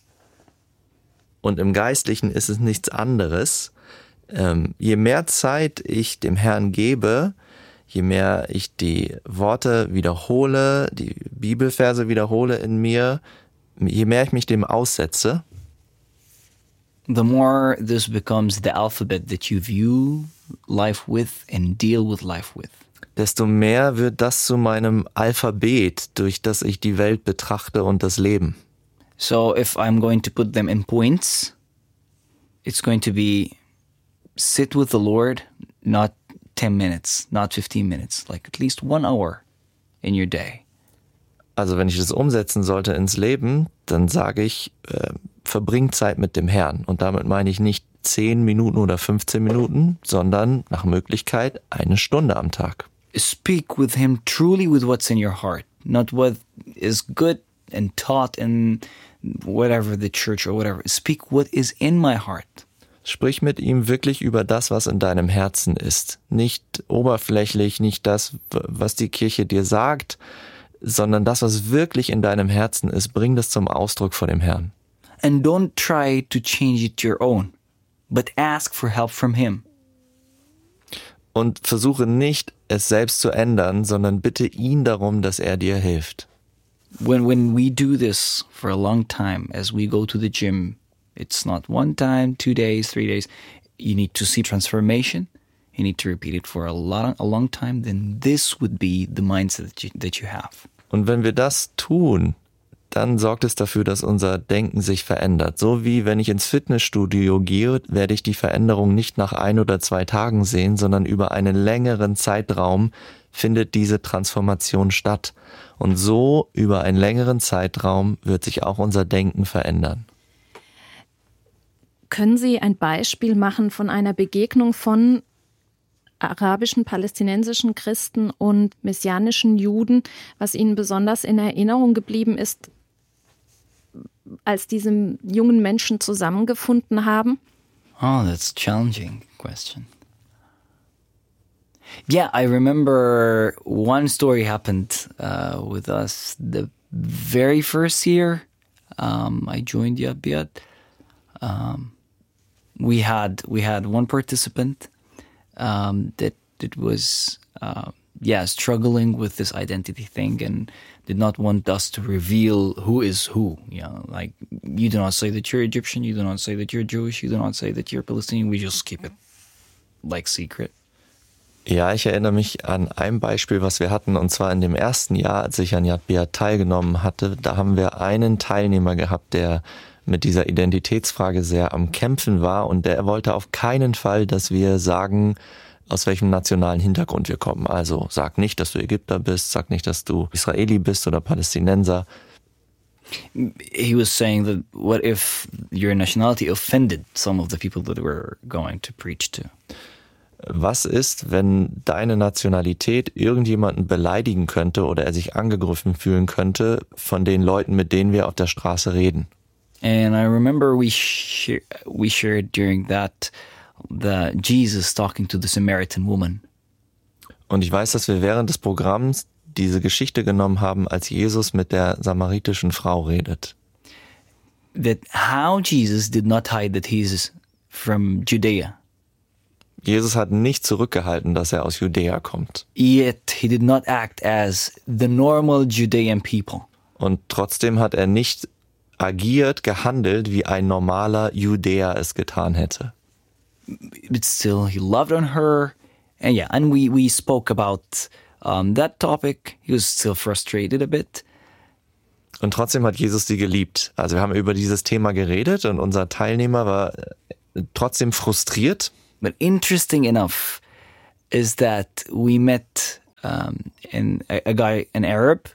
Und im Geistlichen ist es nichts anderes. Ähm, je mehr Zeit ich dem Herrn gebe, je mehr ich die Worte wiederhole, die Bibelverse wiederhole in mir, je mehr ich mich dem aussetze, the more this becomes the alphabet that you view life with and deal with life with. desto mehr wird das zu meinem Alphabet, durch das ich die Welt betrachte und das Leben. So if I'm going to put them in points, it's going to be sit with the Lord, not ten minutes, not fifteen minutes, like at least one hour in your day. Also wenn ich das umsetzen sollte ins Leben, dann sage ich, äh, verbring Zeit mit dem Herrn. Und damit meine ich nicht zehn Minuten oder fünfzehn Minuten, sondern nach Möglichkeit eine Stunde am Tag. Speak with him truly with what's in your heart, not what is good and taught in whatever the church or whatever. Speak what is in my heart. Sprich mit ihm wirklich über das, was in deinem Herzen ist. Nicht oberflächlich, nicht das, was die Kirche dir sagt, sondern das, was wirklich in deinem Herzen ist. Bring das zum Ausdruck vor dem Herrn. And don't try to change it your own, but ask for help from him. Und versuche nicht, es selbst zu ändern, sondern bitte ihn darum, dass er dir hilft. When when we do this for a long time, as we go to the gym, it's not one time, two days, three days. You need to see transformation. You need to repeat it for a long, a long time. Then this would be the mindset that you, that you have. Und wenn wir das tun, dann sorgt es dafür, dass unser Denken sich verändert. So wie wenn ich ins Fitnessstudio gehe, werde ich die Veränderung nicht nach ein oder zwei Tagen sehen, sondern über einen längeren Zeitraum findet diese Transformation statt. Und so über einen längeren Zeitraum wird sich auch unser Denken verändern. Können Sie ein Beispiel machen von einer Begegnung von arabischen, palästinensischen Christen und messianischen Juden, was Ihnen besonders in Erinnerung geblieben ist, als diese jungen Menschen zusammengefunden haben? Oh, that's a challenging question. Yeah, I remember one story happened uh, with us the very first year um, I joined Yad B'Yad. Um, we had we had one participant um, that that was uh, yeah struggling with this identity thing and did not want us to reveal who is who. You know, like you do not say that you're Egyptian, you do not say that you're Jewish, you do not say that you're Palestinian. We just keep it like secret. Ja, ich erinnere mich an ein Beispiel, was wir hatten, und zwar in dem ersten Jahr, als ich an Yad B'Yad teilgenommen hatte. Da haben wir einen Teilnehmer gehabt, der mit dieser Identitätsfrage sehr am Kämpfen war, und der wollte auf keinen Fall, dass wir sagen, aus welchem nationalen Hintergrund wir kommen. Also sag nicht, dass du Ägypter bist, sag nicht, dass du Israeli bist oder Palästinenser. He was saying that what if your nationality offended some of the people that we're going to preach to? Was ist, wenn deine Nationalität irgendjemanden beleidigen könnte oder er sich angegriffen fühlen könnte von den Leuten, mit denen wir auf der Straße reden? And I remember we sh- we shared during that the Jesus talking to the Samaritan woman. Und ich weiß, dass wir während des Programms diese Geschichte genommen haben, als Jesus mit der samaritischen Frau redet. That how Jesus did not hide that he's from Judea. Jesus hat nicht zurückgehalten, dass er aus Judäa kommt. Yet he did not act as the normal Judean people. Und trotzdem hat er nicht agiert, gehandelt, wie ein normaler Judäer es getan hätte. But still, he loved on her. And yeah, and we, we spoke about um, that topic. He was still frustrated a bit. Und trotzdem hat Jesus sie geliebt. Also wir haben über dieses Thema geredet und unser Teilnehmer war trotzdem frustriert. But interesting enough is that we met um, in a, a guy, an Arab.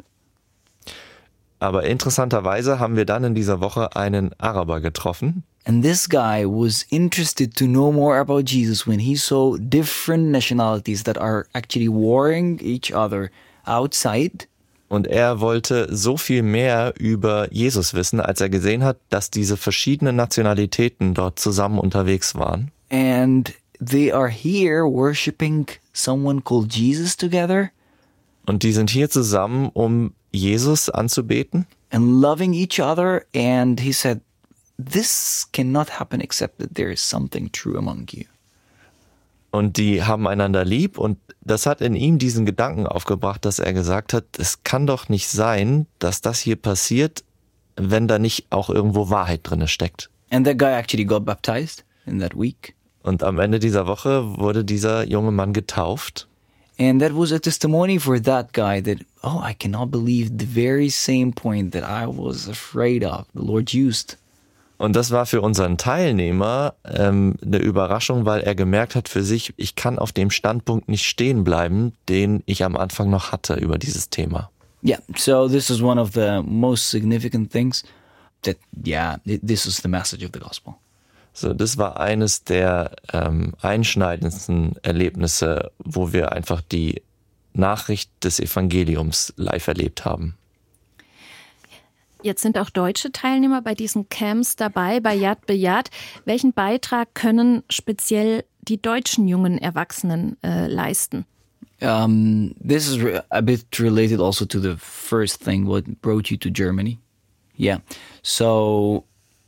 Aber interessanterweise haben wir dann in dieser Woche einen Araber getroffen. And this guy was interested to know more about Jesus when he saw different nationalities that are actually warring each other outside. Und er wollte so viel mehr über Jesus wissen, als er gesehen hat, dass diese verschiedenen Nationalitäten dort zusammen unterwegs waren. And they are here worshiping someone called Jesus together. Und die sind hier zusammen, um Jesus anzubeten. And loving each other. And he said, this cannot happen except that there is something true among you. Und die haben einander lieb und das hat in ihm diesen Gedanken aufgebracht, dass er gesagt hat, es kann doch nicht sein, dass das hier passiert, wenn da nicht auch irgendwo Wahrheit drin steckt. And that guy actually got baptized in that week. Und am Ende dieser Woche wurde dieser junge Mann getauft. And that was a testimony for that guy that, oh, I cannot believe the very same point that I was afraid of, the Lord used. Und das war für unseren Teilnehmer ähm, eine Überraschung, weil er gemerkt hat für sich, ich kann auf dem Standpunkt nicht stehen bleiben, den ich am Anfang noch hatte über dieses Thema. Yeah, so this is one of the most significant things that, yeah, this is the message of the gospel. So, das war eines der ähm, einschneidendsten Erlebnisse, wo wir einfach die Nachricht des Evangeliums live erlebt haben. Jetzt sind auch deutsche Teilnehmer bei diesen Camps dabei, bei Yad B'Yad. Welchen Beitrag können speziell die deutschen jungen Erwachsenen äh, leisten? Um, this is re- a bit related also to the first thing, what brought you to Germany. Yeah, so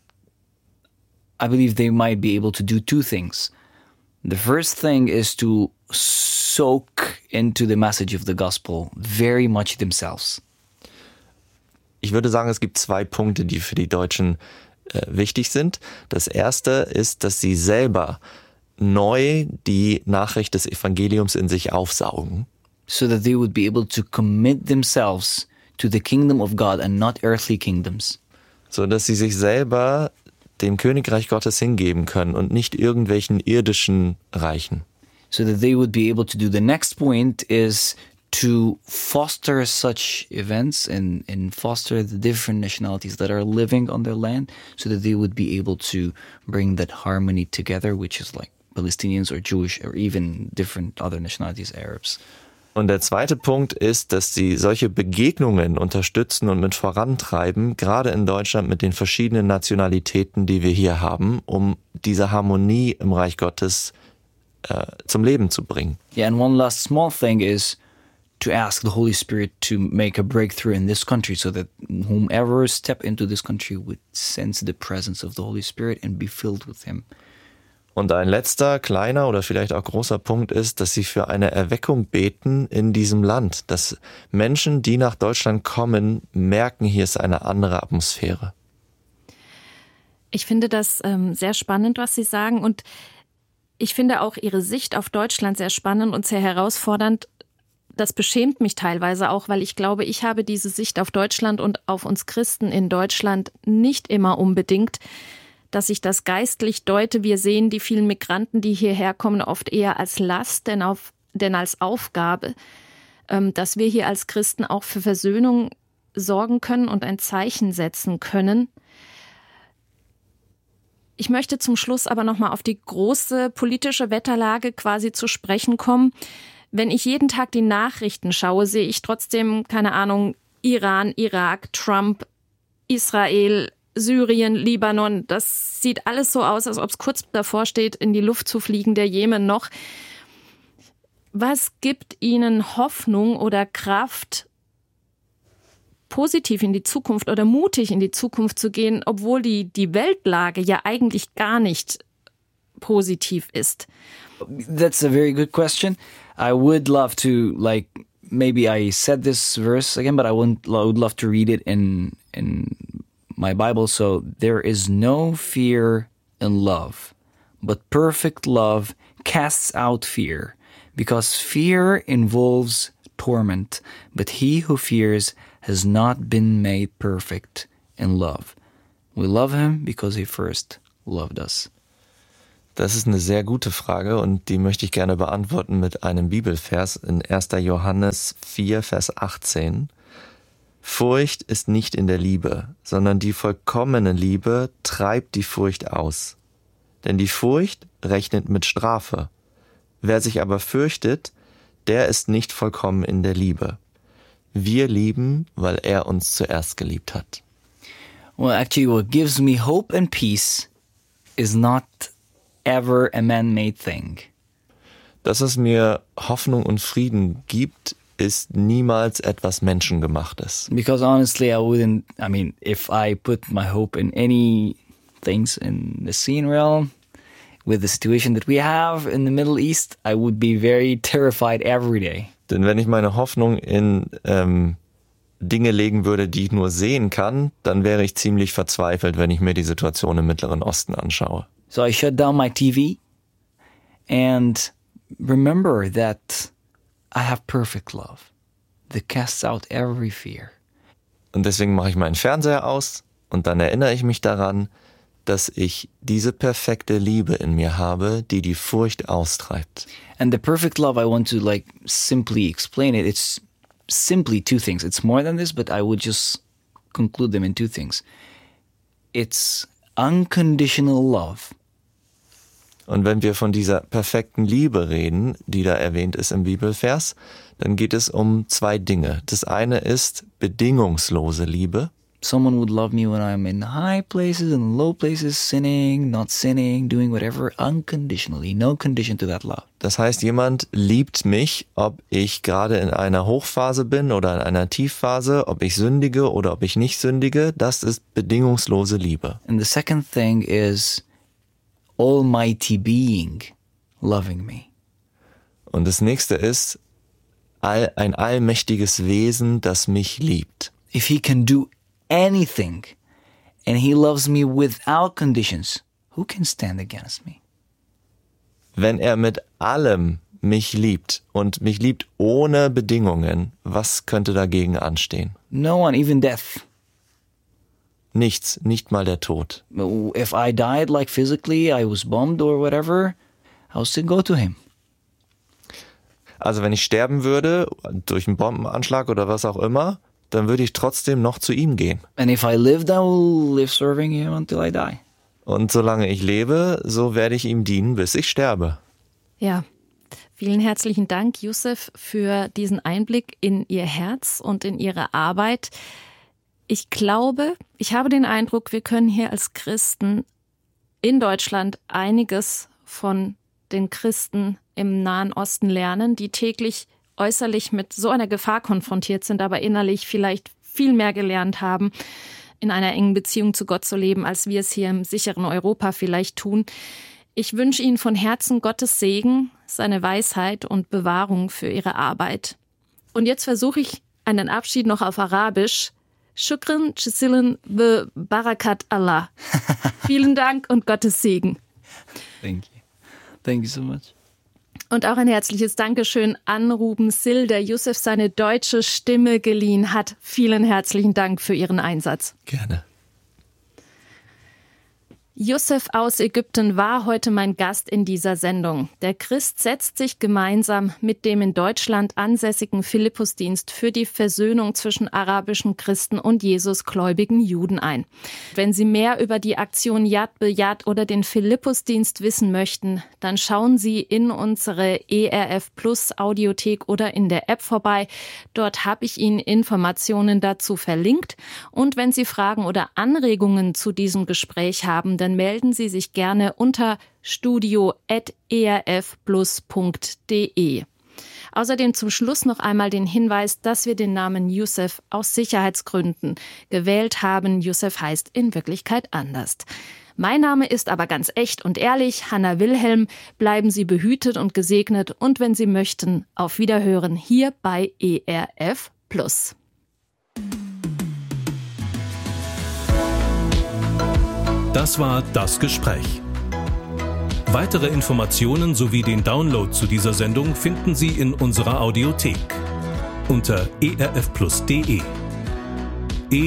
I believe they might be able to do two things. The first thing is to soak into the message of the gospel very much themselves. Ich würde sagen, es gibt zwei Punkte, die für die Deutschen äh, wichtig sind. Das erste ist, dass sie selber neu die Nachricht des Evangeliums in sich aufsaugen. So that they would be able to commit themselves to the kingdom of God and not earthly kingdoms. So dass sie sich selber dem Königreich Gottes hingeben können und nicht irgendwelchen irdischen Reichen. So that they would be able to do. The next point is to foster such events and, and foster the different nationalities that are living on their land so that they would be able to bring that harmony together, which is like Palestinians or Jewish or even different other nationalities, Arabs. Und der zweite Punkt ist, dass sie solche Begegnungen unterstützen und mit vorantreiben, gerade in Deutschland mit den verschiedenen Nationalitäten, die wir hier haben, um diese Harmonie im Reich Gottes äh, zum Leben zu bringen. Yeah, and one last small thing is to ask the Holy Spirit to make a breakthrough in this country so that whomever step into this country would sense the presence of the Holy Spirit and be filled with Him. Und ein letzter, kleiner oder vielleicht auch großer Punkt ist, dass sie für eine Erweckung beten in diesem Land. Dass Menschen, die nach Deutschland kommen, merken, hier ist eine andere Atmosphäre. Ich finde das ähm, sehr spannend, was Sie sagen. Und ich finde auch Ihre Sicht auf Deutschland sehr spannend und sehr herausfordernd. Das beschämt mich teilweise auch, weil ich glaube, ich habe diese Sicht auf Deutschland und auf uns Christen in Deutschland nicht immer unbedingt, dass ich das geistlich deute. Wir sehen die vielen Migranten, die hierher kommen, oft eher als Last denn, auf, denn als Aufgabe, ähm, dass wir hier als Christen auch für Versöhnung sorgen können und ein Zeichen setzen können. Ich möchte zum Schluss aber nochmal auf die große politische Wetterlage quasi zu sprechen kommen. Wenn ich jeden Tag die Nachrichten schaue, sehe ich trotzdem, keine Ahnung, Iran, Irak, Trump, Israel, Syrien, Libanon. Das sieht alles so aus, als ob es kurz davor steht, in die Luft zu fliegen, der Jemen noch. Was gibt Ihnen Hoffnung oder Kraft, positiv in die Zukunft oder mutig in die Zukunft zu gehen, obwohl die, die Weltlage ja eigentlich gar nicht positiv ist? That's a very good question. I would love to, like, maybe I said this verse again, but I would, I would love to read it in in my Bible. So there is no fear in love, but perfect love casts out fear, because fear involves torment, but he who fears has not been made perfect in love. We love him because he first loved us. Das ist eine sehr gute Frage und die möchte ich gerne beantworten mit einem Bibelvers in erster Johannes vier, Vers achtzehn. Furcht ist nicht in der Liebe, sondern die vollkommene Liebe treibt die Furcht aus. Denn die Furcht rechnet mit Strafe. Wer sich aber fürchtet, der ist nicht vollkommen in der Liebe. Wir lieben, weil er uns zuerst geliebt hat. Well, actually, what gives me hope and peace is not ever a man-made thing. Dass es mir Hoffnung und Frieden gibt, ist niemals etwas Menschengemachtes. Because honestly, I wouldn't, I mean, if I put my hope in any things in the scene realm, with the situation that we have in the Middle East, I would be very terrified every day. Denn wenn ich meine Hoffnung in ähm, Dinge legen würde, die ich nur sehen kann, dann wäre ich ziemlich verzweifelt, wenn ich mir die Situation im Mittleren Osten anschaue. So I shut down my T V and remember that I have perfect love that casts out every fear. Und deswegen mache ich meinen Fernseher aus und dann erinnere ich mich daran, dass ich diese perfekte Liebe in mir habe, die die Furcht austreibt. And the perfect love, I want to like simply explain it. It's simply two things. It's more than this, but I would just conclude them in two things. It's unconditional love. Und wenn wir von dieser perfekten Liebe reden, die da erwähnt ist im Bibelvers, dann geht es um zwei Dinge. Das eine ist bedingungslose Liebe. Someone would love me when I'm in high places and low places, sinning, not sinning, doing whatever, unconditionally, no condition to that love. Das heißt, jemand liebt mich, ob ich gerade in einer Hochphase bin oder in einer Tiefphase, ob ich sündige oder ob ich nicht sündige. Das ist bedingungslose Liebe. And the second thing is almighty being loving me. Und das nächste ist all, ein allmächtiges Wesen, das mich liebt. If he can do anything and he loves me without conditions, who can stand against me? Wenn er mit allem mich liebt und mich liebt ohne Bedingungen, was könnte dagegen anstehen? No one, even death. Nichts, nicht mal der Tod. If I died like physically, I was bombed or whatever, I would still go to him. Also wenn ich sterben würde, durch einen Bombenanschlag oder was auch immer, dann würde ich trotzdem noch zu ihm gehen. And if I lived, I will live serving him until I die. Und solange ich lebe, so werde ich ihm dienen, bis ich sterbe. Ja, vielen herzlichen Dank, Youssef, für diesen Einblick in Ihr Herz und in Ihre Arbeit. Ich glaube, ich habe den Eindruck, wir können hier als Christen in Deutschland einiges von den Christen im Nahen Osten lernen, die täglich äußerlich mit so einer Gefahr konfrontiert sind, aber innerlich vielleicht viel mehr gelernt haben, in einer engen Beziehung zu Gott zu leben, als wir es hier im sicheren Europa vielleicht tun. Ich wünsche Ihnen von Herzen Gottes Segen, seine Weisheit und Bewahrung für Ihre Arbeit. Und jetzt versuche ich einen Abschied noch auf Arabisch. Shukran, Chisilin, be Barakat Allah. Vielen Dank und Gottes Segen. Thank you. Thank you so much. Und auch ein herzliches Dankeschön an Ruben Sill, der Youssef seine deutsche Stimme geliehen hat. Vielen herzlichen Dank für Ihren Einsatz. Gerne. Youssef aus Ägypten war heute mein Gast in dieser Sendung. Der Christ setzt sich gemeinsam mit dem in Deutschland ansässigen Philippusdienst für die Versöhnung zwischen arabischen Christen und Jesusgläubigen Juden ein. Wenn Sie mehr über die Aktion Yad B'Yad oder den Philippusdienst wissen möchten, dann schauen Sie in unsere E R F Plus Audiothek oder in der App vorbei. Dort habe ich Ihnen Informationen dazu verlinkt. Und wenn Sie Fragen oder Anregungen zu diesem Gespräch haben, dann melden Sie sich gerne unter studio at e r f plus punkt d e. Außerdem zum Schluss noch einmal den Hinweis, dass wir den Namen Youssef aus Sicherheitsgründen gewählt haben. Youssef heißt in Wirklichkeit anders. Mein Name ist aber ganz echt und ehrlich, Hannah Wilhelm. Bleiben Sie behütet und gesegnet und wenn Sie möchten, auf Wiederhören hier bei E R F Plus. Das war Das Gespräch. Weitere Informationen sowie den Download zu dieser Sendung finden Sie in unserer Audiothek unter e r f plus punkt d e.